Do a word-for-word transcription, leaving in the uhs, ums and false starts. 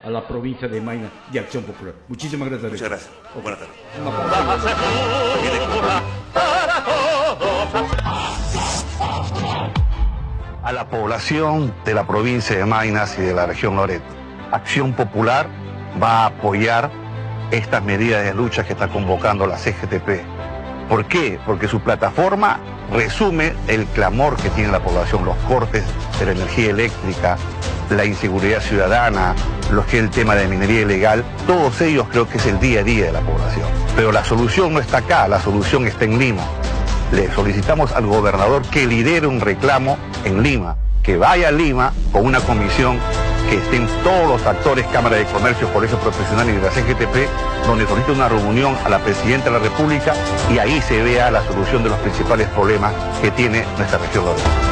a la provincia de Maynas de Acción Popular. Muchísimas gracias. Muchas gracias. Buenas tardes. A la población de la provincia de Maynas y de la región Loreto, Acción Popular va a apoyar estas medidas de lucha que está convocando la C G T P. ¿Por qué? Porque su plataforma resume el clamor que tiene la población, los cortes de la energía eléctrica, la inseguridad ciudadana, lo que es el tema de minería ilegal, todos ellos creo que es el día a día de la población. Pero la solución no está acá, la solución está en Lima. Le solicitamos al gobernador que lidere un reclamo en Lima, que vaya a Lima con una comisión, que estén todos los actores, Cámara de Comercio, Colegio Profesional y de la C G T P, donde solicite una reunión a la Presidenta de la República y ahí se vea la solución de los principales problemas que tiene nuestra región.